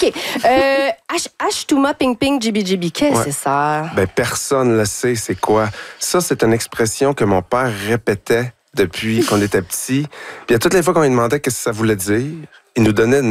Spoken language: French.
OK. H-Touma Ping Ping Jibi Jibi, qu'est-ce que c'est ça? Ben, personne ne le sait, c'est quoi. Ça, c'est une expression que mon père répétait depuis qu'on était petits. Puis à toutes les fois qu'on lui demandait qu'est-ce que ça voulait dire, il nous donnait